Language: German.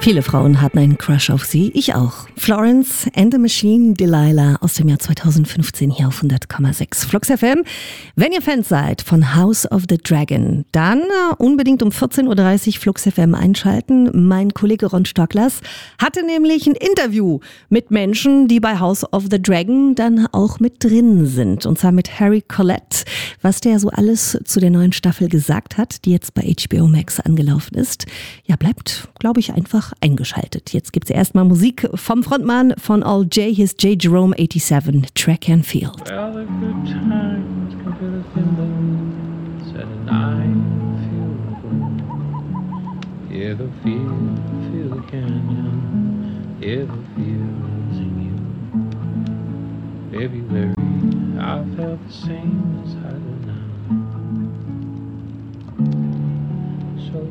Viele Frauen hatten einen Crush auf sie, ich auch. Florence and the Machine, Delilah aus dem Jahr 2015 hier auf 100,6 Flux FM. Wenn ihr Fans seid von House of the Dragon, dann unbedingt um 14.30 Uhr Flux FM einschalten. Mein Kollege Ron Stocklers hatte nämlich ein Interview mit Menschen, die bei House of the Dragon dann auch mit drin sind. Und zwar mit Harry Collette, was der so alles zu der neuen Staffel gesagt hat, die jetzt bei HBO Max angelaufen ist. Ja, bleibt, glaube ich, einfach eingeschaltet. Jetzt gibt's erstmal Musik vom Frontmann von All J, his J. Jerome 87, Track and Field. Well, the good times come to the thimbles and I feel the yeah, the feel the canyon, yeah, the feels in you. February, I felt the same inside the night.